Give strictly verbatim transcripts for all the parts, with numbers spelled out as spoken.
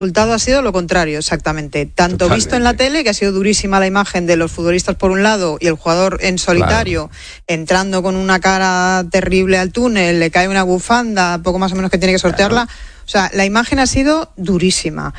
El resultado ha sido lo contrario, exactamente. Tanto Totalmente. Visto en la tele, que ha sido durísima la imagen de los futbolistas por un lado y el jugador en solitario, claro, entrando con una cara terrible al túnel, le cae una bufanda, poco más o menos que tiene que sortearla. Claro. O sea, la imagen ha sido durísima.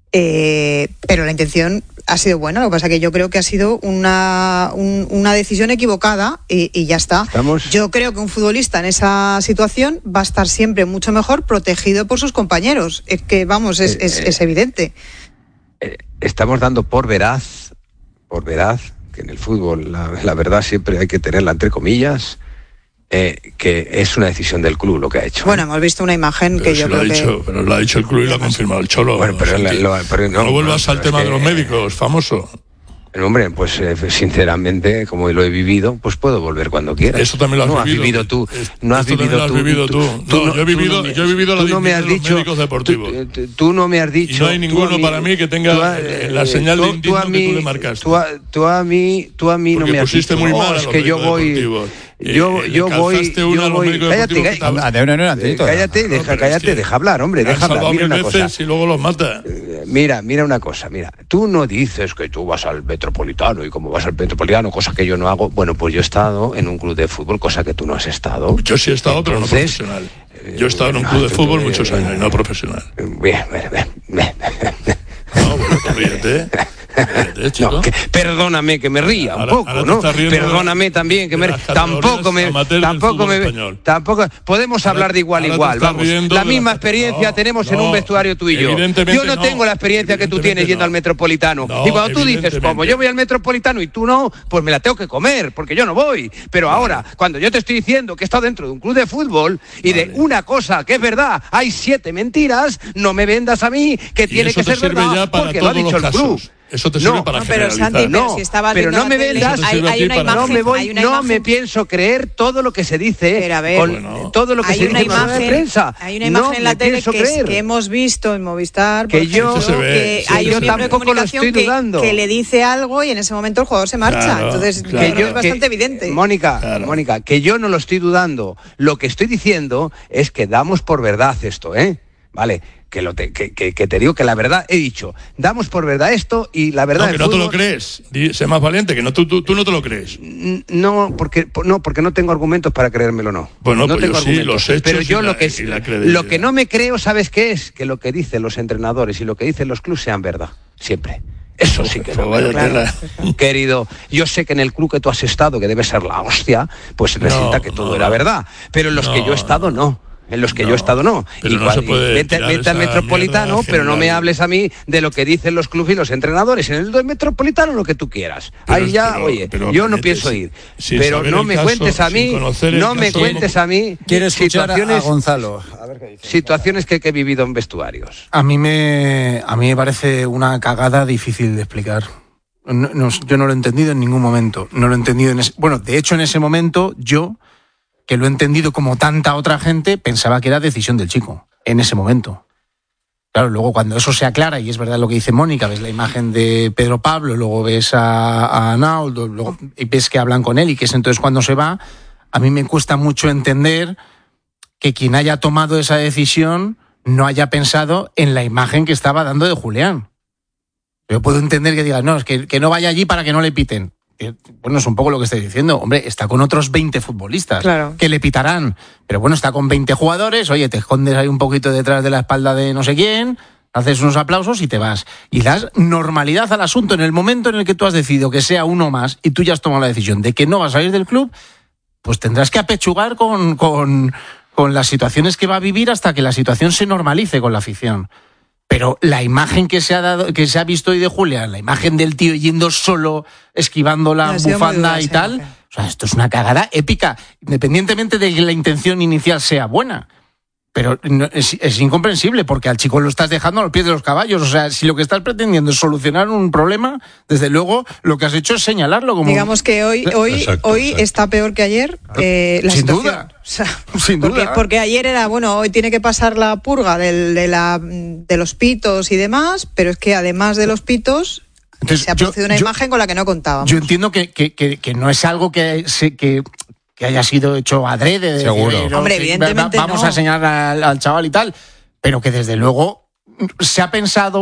Eh, pero la intención ha sido buena. Lo que pasa es que yo creo que ha sido una, un, una decisión equivocada y, y ya está. Estamos... Yo creo que un futbolista en esa situación va a estar siempre mucho mejor protegido por sus compañeros. Es que, vamos, es, eh, es, es evidente. Eh, estamos dando por veraz, por veraz, que en el fútbol la, la verdad siempre hay que tenerla entre comillas. Eh, que es una decisión del club lo que ha hecho. Bueno, hemos visto una imagen pero que si yo lo creo ha dicho, que... Pero lo ha dicho el club y lo ha confirmado el Cholo. Bueno, pero, la, lo, pero no, no vuelvas no, al tema que, de los médicos, famoso. Hombre, pues eh, sinceramente, como lo he vivido, pues puedo volver cuando quiera. Eso también lo has no vivido. has vivido tú. No has Esto vivido lo has tú. vivido tú. tú. No, no, yo he vivido, no me, yo he vivido la no me has de los dicho, médicos deportivos. Tú, tú, tú no me has dicho. Y no hay ninguno mí, para mí que tenga a, la señal tú, de indigno tú mí, que tú le marcaste. Tú a, tú a mí, tú a mí Porque no me has pusiste dicho. muy Oh, mal es que yo voy. Yo, eh, yo voy, yo voy. Cállate, cállate, cállate, deja, cállate, deja hablar, hombre, deja hablar. Mira una cosa. Y luego los mata. Mira, mira una cosa, mira. Tú no dices que tú vas al Metropolitano y como vas al Metropolitano, cosa que yo no hago. Bueno, pues yo he estado en un club de fútbol, cosa que tú no has estado. Yo sí he estado, entonces, pero no profesional. Yo he estado en un club de fútbol muchos años y no profesional. Bien, bien, bien, bien. No, bueno, ríete. No, que, perdóname que me ría ahora, un poco, ¿no? Perdóname también que me tampoco me tampoco me tampoco podemos ahora, hablar de igual a igual, vamos. La misma la... experiencia no, tenemos no, en un vestuario tú y yo. Yo no, no tengo la experiencia que tú tienes yendo no. al Metropolitano. No, y cuando tú dices, como yo voy al Metropolitano y tú no, pues me la tengo que comer, porque yo no voy. Pero vale. ahora, cuando yo te estoy diciendo que he estado dentro de un club de fútbol y vale. de una cosa que es verdad, hay siete mentiras, no me vendas a mí que tiene que ser verdad porque lo ha dicho el club. Eso te sirve no, para no, pero generalizar. Santi, pero no, si estaba pero no me vendas, hay, hay una imagen, no me voy, hay una no imagen. me pienso creer todo lo que se dice, pero a ver, con, bueno, todo lo que hay se una dice imagen, en la prensa. Hay una imagen no en la tele que, es, que hemos visto en Movistar, que yo, ejemplo, que sí, hay un miembro de comunicación que, que le dice algo y en ese momento el jugador se marcha. Claro, Entonces, claro. que yo, es bastante que, evidente. Mónica, claro. Mónica, que yo no lo estoy dudando. Lo que estoy diciendo es que damos por verdad esto, ¿eh? Vale. Que, lo te, que, que, que te digo que la verdad he dicho, damos por verdad esto y la verdad... No, que no fútbol, te lo crees, sé más valiente, que no, tú, tú, tú no te lo crees. No porque, no, porque no tengo argumentos para creérmelo, no. Bueno, no pues tengo yo sí, los hechos pero yo y lo, la, que, y la lo que no me creo, ¿sabes qué es? Que lo que dicen los entrenadores y lo que dicen los clubes sean verdad, siempre. Eso sí que no, vaya claro. Querido, yo sé que en el club que tú has estado, que debe ser la hostia, pues resulta no, que todo no, era verdad, pero en los no, que yo he estado no. En los que no, yo he estado no. Pero Igual, no se puede vete, vete al Metropolitano, pero no me hables a mí de lo que dicen los clubes y los entrenadores. En el del Metropolitano lo que tú quieras. Pero, Ahí ya, pero, oye, pero, yo no pienso ir. Pero no me caso, cuentes a mí, no me cuentes a mí situaciones, a Gonzalo. A ver qué dice. Situaciones que, que he vivido en vestuarios. A mí me, a mí me parece una cagada difícil de explicar. No, no, yo no lo he entendido en ningún momento. No lo he entendido en ese, bueno, de hecho en ese momento yo, que lo he entendido como tanta otra gente, pensaba que era decisión del chico, en ese momento. Claro, luego cuando eso se aclara, y es verdad lo que dice Mónica, ves la imagen de Pedro Pablo, luego ves a, a Arnaldo, luego ves que hablan con él, y que es entonces cuando se va, a mí me cuesta mucho entender que quien haya tomado esa decisión no haya pensado en la imagen que estaba dando de Julián. Yo puedo entender que digas, no, es que, que no vaya allí para que no le piten. Bueno, es un poco lo que estoy diciendo. Hombre, está con otros veinte futbolistas claro. que le pitarán. Pero bueno, está con veinte jugadores. Oye, te escondes ahí un poquito detrás de la espalda de no sé quién, haces unos aplausos y te vas. Y das normalidad al asunto. En el momento en el que tú has decidido que sea uno más y tú ya has tomado la decisión de que no vas a ir del club, pues tendrás que apechugar con, con, con las situaciones que va a vivir hasta que la situación se normalice con la afición. Pero la imagen que se ha dado, que se ha visto hoy de Julián, la imagen del tío yendo solo, esquivando la bufanda y tal, o sea, esto es una cagada épica, independientemente de que la intención inicial sea buena. Pero no, es, es incomprensible, porque al chico lo estás dejando a los pies de los caballos. O sea, si lo que estás pretendiendo es solucionar un problema, desde luego lo que has hecho es señalarlo como... Digamos que hoy hoy exacto, hoy exacto. está peor que ayer. Eh, la Sin situación. duda. O sea, Sin porque, duda. Porque ayer era, bueno, hoy tiene que pasar la purga del, de, la, de los pitos y demás, pero es que además de los pitos... Entonces, se ha producido yo, una yo, imagen con la que no contábamos. Yo entiendo que, que, que, que no es algo que... Se, que que haya sido hecho adrede. De Seguro. Decir, no, Hombre, que evidentemente vamos no. a señalar al, al chaval y tal, pero que desde luego se ha pensado